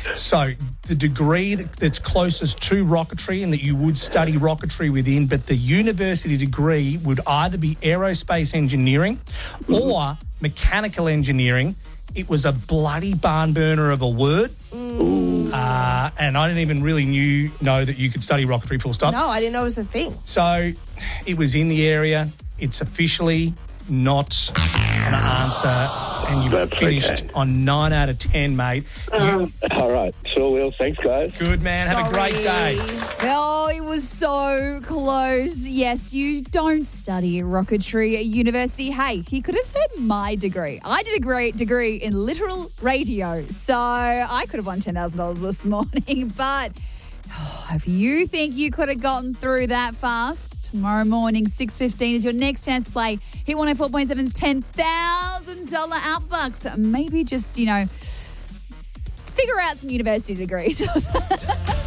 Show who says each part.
Speaker 1: So the degree that's closest to rocketry and that you would study rocketry within, but the university degree would either be aerospace engineering or mechanical engineering. It was a bloody barn burner of a word. And I didn't even really know that you could study rocketry full stop.
Speaker 2: No, I didn't know it was a thing.
Speaker 1: So it was in the area. It's officially not an answer. And you've finished on 9 out of 10, mate.
Speaker 3: All right. Sure will. Thanks, guys.
Speaker 1: Good, man. Have a great day.
Speaker 4: Oh, it was so close. Yes, you don't study rocketry at university. Hey, he could have said my degree. I did a great degree in literal radio, so I could have won $10,000 this morning. But if you think you could have gotten through that fast, tomorrow morning, 6:15 is your next chance to play Hit 104.7's $10,000 Outbucks. Maybe just, figure out some university degrees.